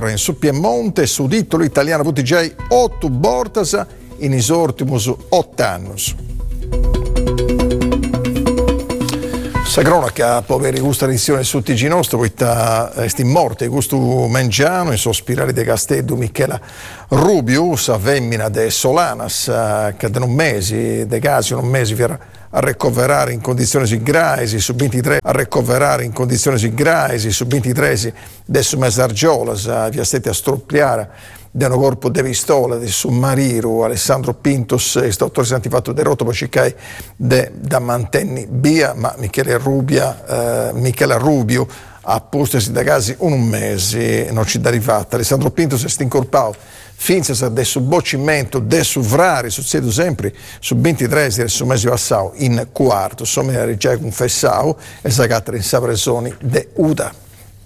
guerra in su Piemonte, su titolo italiano VTJ 8 bortas in isortimus 8 anni. La cronaca poveri gusta edizione su TG nostro, questa è morte gusto mengiano in sospirali de Castello Michela Rubio, sa femmina de Solanas che da un mese de casi un mese per a recoverare in condizioni graisi su 23 a recoverare in condizioni graisi su 23 adesso Mesargiolas via stati a stroppiare da un corpo di pistola di submarino Alessandro Pintos e dottor Santifatto de Rotto poi da mantenni via ma Michela Rubio a postesi da casi un mese non ci da rifatta Alessandro Pintos è stincorpato finza adesso boccimento adesso vrari succede sempre su 23 su mese passato in quarto insomma già confessato e sagato in sapresoni de Uda.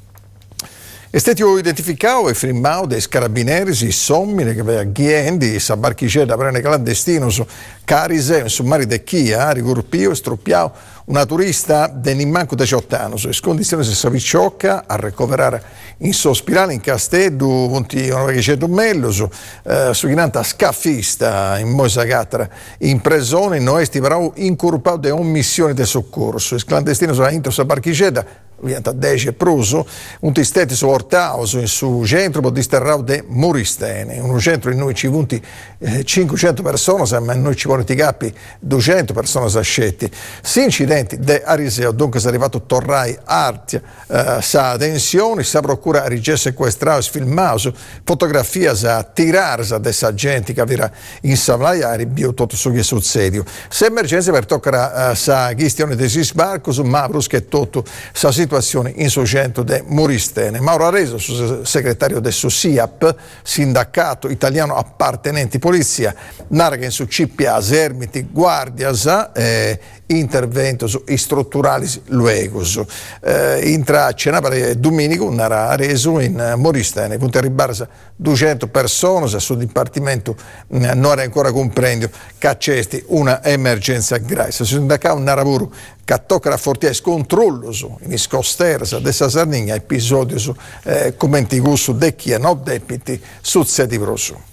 È stato identificato e firmato dai carabinieri i sommine che aveva Ghiendi, sa barchicella prende clandestino su Carise, su mare de Chia, rigurpio e stroppiato una turista dell'immanco 18 anni, su condizioni se savicciocca a recuperare in sospirale in Castello, punti una vecchia mello, su chinanta scaffista in Moisa Gatra, in presone, in oesti però incurpato da omissione di soccorso, il clandestino sulla intro sa barchicella, a 10 e pruso, un tistete su Ortauso in su centro, poi disterrao de Moristene, un centro in noi ci punti 500 persone, ma in noi ci vuole capi 200 persone sascetti. Si incidenti de Ariseo, dunque è arrivato Torrai Artia, sa tensione, sa procura rigè sequestrato, sfilmato, fotografia sa tirarsa de sa gente che aveva in Savlaiari, bio tutto su che succedio. Se emergenza per toccare sa questione di sbarco su Mavrus che tutto sa situazione in suo centro de Moristene. Mauro Areso, segretario del SIAP, sindacato italiano appartenenti polizia, narra che in su CPA, Sermiti, Guardias, intervento su strutturali luegos. Intra Cenapare Domenico, narra Areso in Moristene, punto a ribarsa 200 persone, sul dipartimento non era ancora comprendio che accesti una emergenza grave. Su sindacato narra che tocca rafforzare il controllo in Scosterza, dessa Sardegna, episodio su commenti gusto de chi no debiti succedi prosu.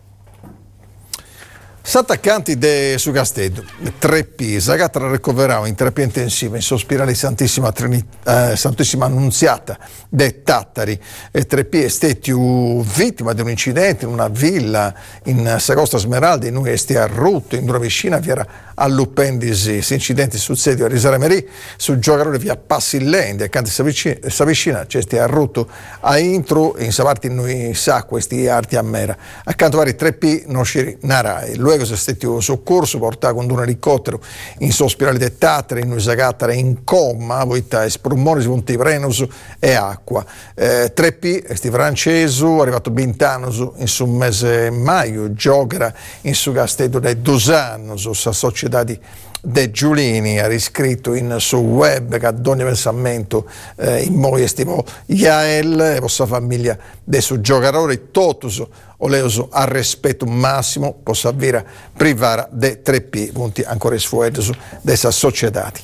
S'attaccanti su Castello, 3P, Sagatra recuperava in terapia intensiva in sospirale Santissima Annunziata de Tattari e 3P è stato vittima di un incidente in una villa in Sagosta Smeralda in cui è arrotto in una vicina via all'Uppendisi. Incidenti succede a Risaremerì sul giocatore via Passilende accanto a vicina c'è arrotto a intro in Savarti in noi sa questi arti a mera accanto a vari 3P non ci narai. Luego è stato soccorso portato con un elicottero in sospirale de Tattari in Usagattara in coma poiché sprumoni punti Prenos e acqua 3P è francese arrivato 20 anni in su mese maio giocherà in su Castello dai 2 anni sa società De Giulini ha riscritto in suo web che ad ogni pensamento in moi estivo Yael e vostra famiglia de su giocatore totus o leuso a rispetto massimo possa avere privare de 3P punti ancora sfueto su dessa società.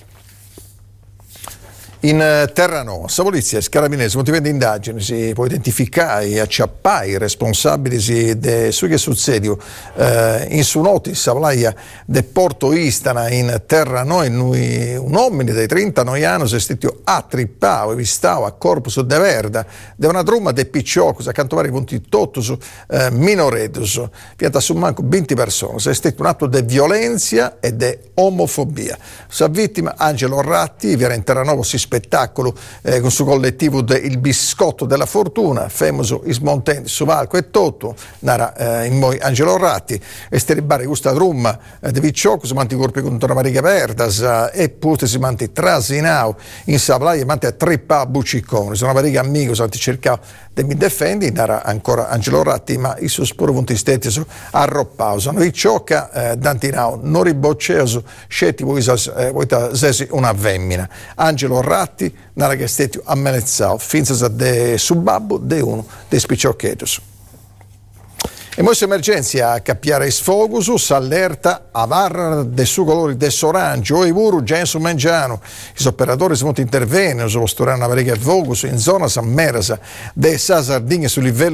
In Terranova, la polizia e i carabinieri, motivi di indagine, si può identificare e acciappare i responsabili di su che succede in su noti Savlaia de Porto Istana in Terranova, un uomo dei 39 anni è stato attrippato e vistato a Corpus de Verda da una tromba de Picciocus, accanto a vari punti totus minoretus, pianta su manco 20 persone, è stato un atto di violenza e di omofobia. La vittima Angelo Ratti, era in Terranova, si spettacolo con suo collettivo Il Biscotto della Fortuna, famoso Ismontenti, Suvalco e Totto, nara in moi Angelo Ratti, e steribare questa trumma di Vicciocco, si manti corpi contro Maria Verdas e pure si manti Trasinau in Savlaia, manti a Trippa Buccicone, sono Maria amico, santi cercavo di mi difendi, nara ancora Angelo Ratti, ma i suoi sporo punti stetti su arroppauso, Vicciocca, Dantinau, non ribocceoso, scetti voi sesi una femmina, Angelo Ratti, nella che stati ammenezzao, finza de subabbo de uno dei spicciocchetus. E mosse emergenza a cappiare sfogus, s'allerta a varra de su colori de sorancio, o i vuru già in su mangiano. I operatori sono intervenuti, su posturare una variga fogus in zona San Merasa, de sa Sardegna su livello